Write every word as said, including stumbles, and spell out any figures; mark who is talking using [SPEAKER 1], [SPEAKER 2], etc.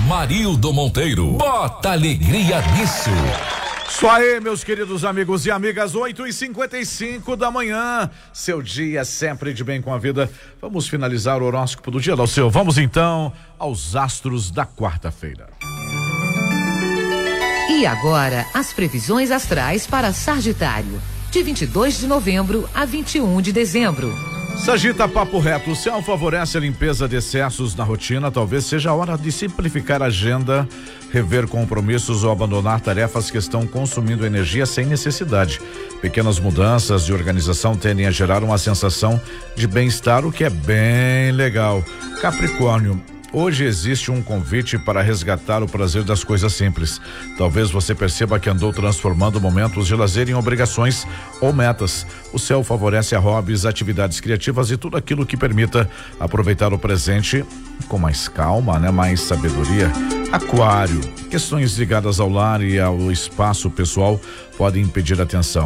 [SPEAKER 1] Amarildo Monteiro. Bota alegria nisso.
[SPEAKER 2] Isso aí, meus queridos amigos e amigas, oito e cinquenta e cinco da manhã, seu dia sempre de bem com a vida. Vamos finalizar o horóscopo do dia, Dalceu. Vamos então aos astros da quarta-feira.
[SPEAKER 3] E agora, as previsões astrais para Sagitário, de vinte e dois de novembro a vinte e um de dezembro.
[SPEAKER 2] Sagita, papo reto, o céu favorece a limpeza de excessos na rotina, talvez seja a hora de simplificar a agenda, rever compromissos ou abandonar tarefas que estão consumindo energia sem necessidade. Pequenas mudanças de organização tendem a gerar uma sensação de bem-estar, o que é bem legal. Capricórnio, hoje existe um convite para resgatar o prazer das coisas simples. Talvez você perceba que andou transformando momentos de lazer em obrigações ou metas. O céu favorece a hobbies, atividades criativas e tudo aquilo que permita aproveitar o presente com mais calma, né? Mais sabedoria. Aquário, questões ligadas ao lar e ao espaço pessoal podem impedir a atenção.